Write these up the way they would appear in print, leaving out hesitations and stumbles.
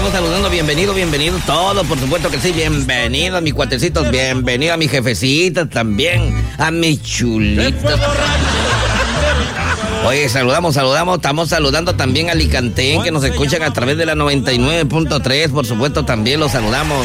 estamos saludando. Bienvenido todo, por supuesto que sí. Bienvenido a mis cuatecitos, bienvenido a mis jefecitas también, a mis chulitas. Oye, saludamos, estamos saludando también a Alicantén, que nos escuchan a través de la 99.3, por supuesto también los saludamos.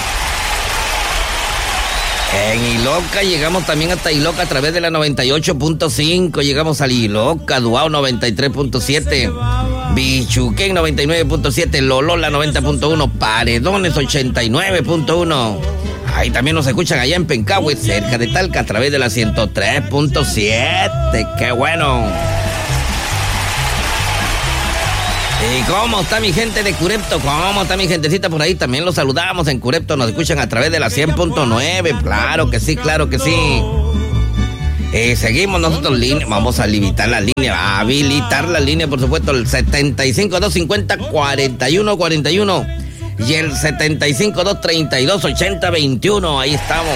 En Iloca llegamos también hasta Iloca a través de la 98.5, llegamos a Iloca, Duao 93.7, Bichuquén 99.7, Lolola 90.1, Paredones 89.1. Ahí también nos escuchan allá en Pencahue, cerca de Talca, a través de la 103.7. ¡Qué bueno! ¿Y cómo está mi gente de Curepto? ¿Cómo está mi gentecita por ahí? También los saludamos en Curepto, nos escuchan a través de la 100.9. Claro que sí, claro que sí. Seguimos nosotros, vamos a habilitar la línea, por supuesto, el 75-250-4141 y el 75-232-8021. Ahí estamos.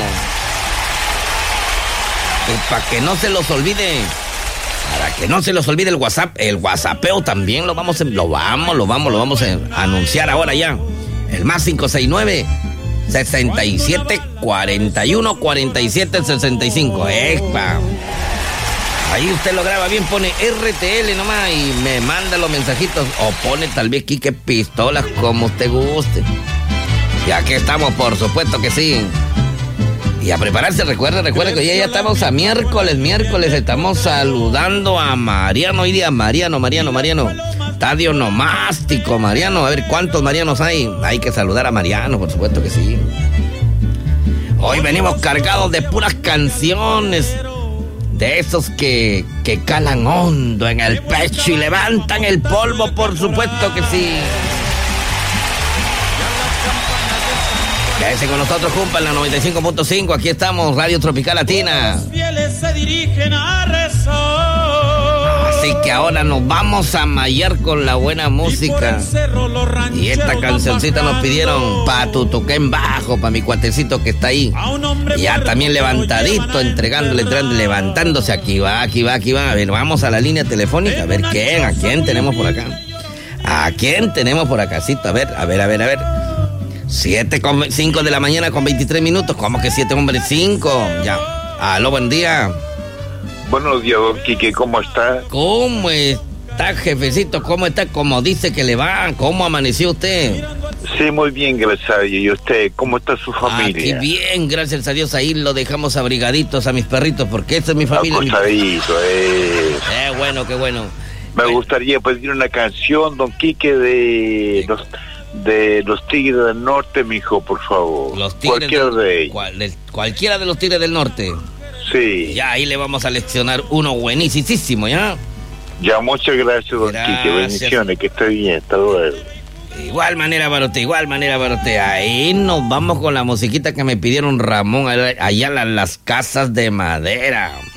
Y para que no se los olvide. Para que no se los olvide el WhatsApp, el WhatsAppeo también lo vamos a anunciar ahora ya. El más 569-67-41-47-65. ¡Epa! Ahí usted lo graba bien, pone RTL nomás y me manda los mensajitos. O pone tal vez Quique Pistolas, como usted guste. Y aquí estamos, por supuesto que sí. Y a prepararse, recuerda que hoy ya estamos a miércoles, estamos saludando a Mariano, hoy día Mariano, estadio nomástico, Mariano, a ver cuántos Marianos hay que saludar a Mariano, por supuesto que sí. Hoy venimos cargados de puras canciones, de esos que calan hondo en el pecho y levantan el polvo, por supuesto que sí. Quédense con nosotros, compa, en la 95.5. Aquí estamos, Radio Tropical Latina. Los fieles se dirigen a rezar. Así que ahora nos vamos a mallar con la buena música. Y esta cancioncita nos pidieron pa' tu toquén bajo, pa' mi cuatecito que está ahí. Ya también levantadito, levantándose. Aquí va. A ver, vamos a la línea telefónica. A ver a quién tenemos por acá. ¿A quién tenemos por acácito? A ver. 7:05 de la mañana con 23 minutos. ¿Cómo que 7, hombre? 5. Ya. Aló, buen día. Buenos días, don Quique, ¿cómo está? ¿Cómo está, jefecito? ¿Cómo está? ¿Cómo dice que le va? ¿Cómo amaneció usted? Sí, muy bien, gracias a Dios. ¿Y usted? ¿Cómo está su familia? Aquí bien, gracias a Dios. Ahí lo dejamos abrigaditos a mis perritos, porque esta es mi familia. Acostadito, bueno, qué bueno. Me gustaría pedir una canción, don Quique, de los Tigres del Norte, mijo, por favor. Cualquiera de ellos. Cualquiera de los Tigres del Norte. Sí. Ya, ahí le vamos a leccionar uno buenísimo, ¿ya? Ya, muchas gracias, don Quique. Bendiciones, que esté bien, hasta luego. Igual manera para usted. Ahí nos vamos con la musiquita que me pidieron Ramón, allá las casas de madera.